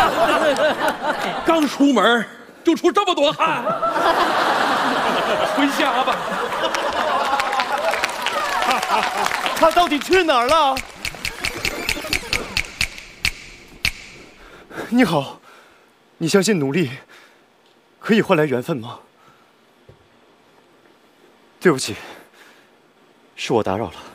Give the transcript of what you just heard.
刚出门就出这么多汗，回家吧。 他到底去哪儿了？你好，你相信努力可以换来缘分吗？对不起，是我打扰了。